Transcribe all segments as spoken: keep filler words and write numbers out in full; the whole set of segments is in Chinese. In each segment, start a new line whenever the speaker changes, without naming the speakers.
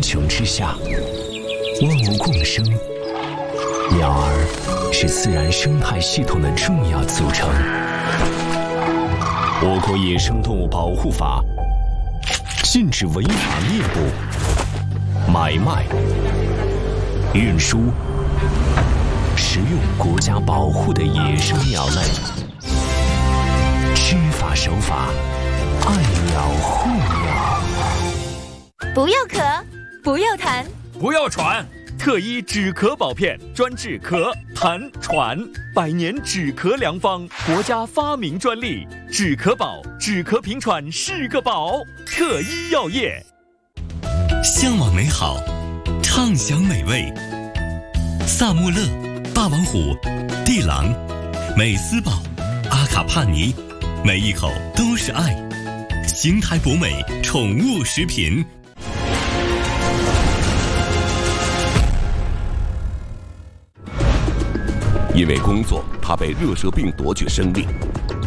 穹之下，万物共生。鸟儿是自然生态系统的重要组成。我国野生动物保护法禁止违法猎捕、买卖、运输、食用国家保护的野生鸟类。知法守法，爱鸟护鸟。
不要咳，不要痰，
不要喘。特医止咳保片，专治咳、痰、喘，百年止咳良方，国家发明专利。止咳宝，止咳平喘是个宝。特医药业。
向往美好，畅享美味。萨穆勒、霸王虎、地狼、美斯宝、阿卡帕尼，每一口都是爱。邢台博美宠物食品。
因为工作，他被热射病夺去生命。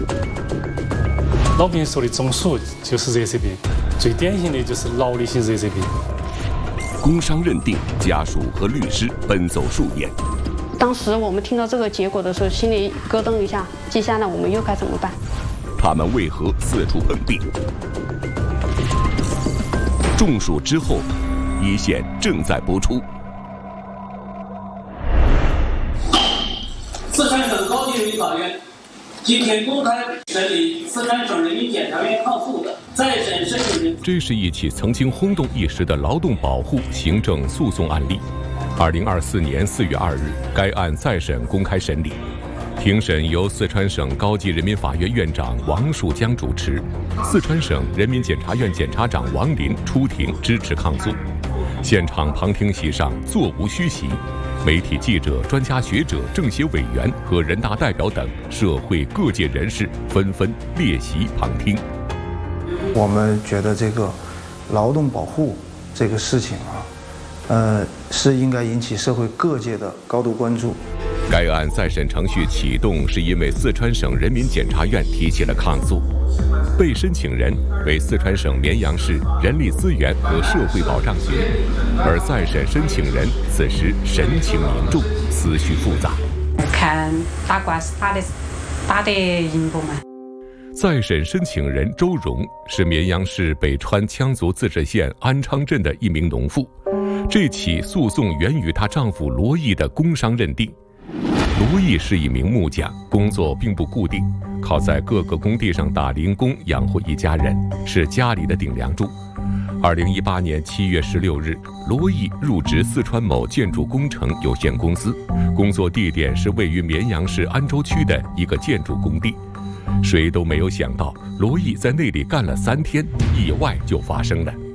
老病说的中暑就是热射病，最典型的就是劳力性热射病。
工伤认定，家属和律师奔走数年。
当时我们听到这个结果的时候，心里咯噔一下，接下来我们又该怎么办？
他们为何四处碰壁？中暑之后，一线正在播出。
四川省高级人民法院今天公开审理四川省人民检察院抗诉的再审申请人。
这是一起曾经轰动一时的劳动保护行政诉讼案例。二零二四年四月二日，该案再审公开审理。庭审由四川省高级人民法院院长王树江主持，四川省人民检察院检察长王林出庭支持抗诉。现场旁听席上座无虚席，媒体记者、专家学者、政协委员和人大代表等社会各界人士纷纷列席旁听。
我们觉得这个劳动保护这个事情啊，呃，是应该引起社会各界的高度关注。
该案再审程序启动是因为四川省人民检察院提起了抗诉，被申请人为四川省绵阳市人力资源和社会保障局，而再审申请人此时神情凝重，思绪复杂。
看打官司打的打得赢不嘛？
再审申请人周荣是绵阳市北川羌族自治县安昌镇的一名农妇，这起诉讼源于她丈夫罗毅的工伤认定。罗毅是一名木匠，工作并不固定，靠在各个工地上打零工养活一家人，是家里的顶梁柱。二零一八年七月十六日，罗毅入职四川某建筑工程有限公司，工作地点是位于绵阳市安州区的一个建筑工地。谁都没有想到，罗毅在那里干了三天，意外就发生了。